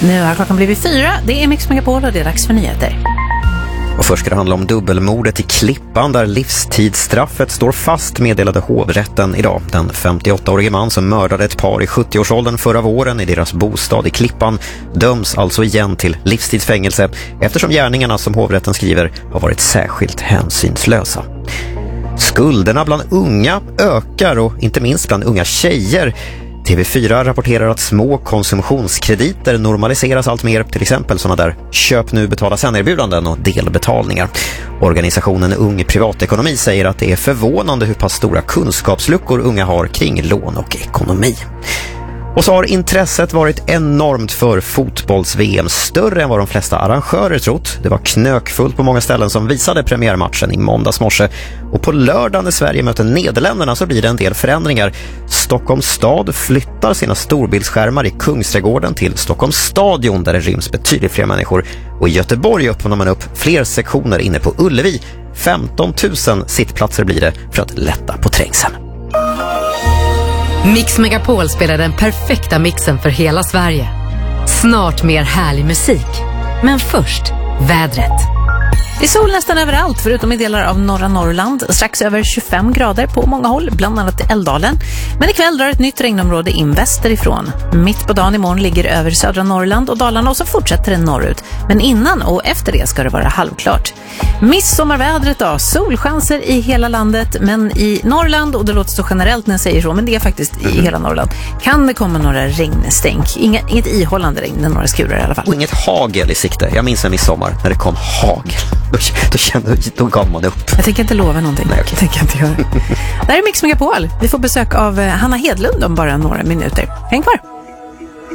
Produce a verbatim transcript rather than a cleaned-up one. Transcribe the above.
Nu har klockan blivit fyra. Det är Mix Megapol och det är dags för nyheter. Och först ska det handla om dubbelmordet i Klippan där livstidsstraffet står fast, meddelade hovrätten idag. Den femtioåttaårige man som mördade ett par i sjuttioårsåldern förra våren i deras bostad i Klippan döms alltså igen till livstidsfängelse eftersom gärningarna, som hovrätten skriver, har varit särskilt hänsynslösa. Skulderna bland unga ökar, och inte minst bland unga tjejer. T V fyra rapporterar att små konsumtionskrediter normaliseras allt mer, till exempel sådana där köp nu, betala sen-erbjudanden och delbetalningar. Organisationen Ung Privatekonomi säger att det är förvånande hur pass stora kunskapsluckor unga har kring lån och ekonomi. Och så har intresset varit enormt för fotbolls-V M, större än vad de flesta arrangörer trott. Det var knökfullt på många ställen som visade premiärmatchen i måndags morse. Och på lördag när Sverige möter Nederländerna så blir det en del förändringar. Stockholms stad flyttar sina storbildsskärmar i Kungsträdgården till Stockholms stadion där det ryms betydligt fler människor. Och i Göteborg öppnar man upp fler sektioner inne på Ullevi. femton tusen sittplatser blir det för att lätta på trängseln. Mix Megapol spelar den perfekta mixen för hela Sverige. Snart mer härlig musik. Men först, vädret. Det är sol nästan överallt förutom i delar av norra Norrland. Strax över tjugofem grader på många håll, bland annat i Älvdalen. Men ikväll drar ett nytt regnområde in västerifrån. Mitt på dagen imorgon ligger över södra Norrland och Dalarna, och så fortsätter det norrut. Men innan och efter det ska det vara halvklart. Midsommarvädret då, solchanser i hela landet, men i Norrland, och det låter så generellt när jag säger så, men det är faktiskt i hela Norrland, kan det komma några regnstänk. Inga, inget ihållande regn, några skurar i alla fall. Och inget hagel i sikte. Jag minns en midsommar när det kom hagel. Då, då, kände, då gav man upp. Jag tänker inte lova någonting. Nej, okay. Jag tänker inte göra. Det här är Mix Megapol. Vi får besök av Hanna Hedlund om bara några minuter. Häng kvar!